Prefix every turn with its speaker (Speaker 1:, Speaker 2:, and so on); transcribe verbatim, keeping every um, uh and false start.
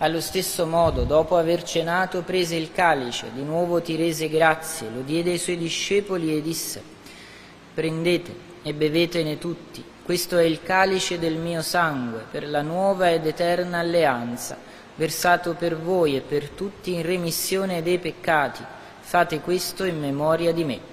Speaker 1: Allo stesso modo, dopo aver cenato, prese il calice, di nuovo ti rese grazie, lo diede ai suoi discepoli e disse: prendete e bevetene tutti, questo è il calice del mio sangue, per la nuova ed eterna alleanza, versato per voi e per tutti in remissione dei peccati. Fate questo in memoria di me.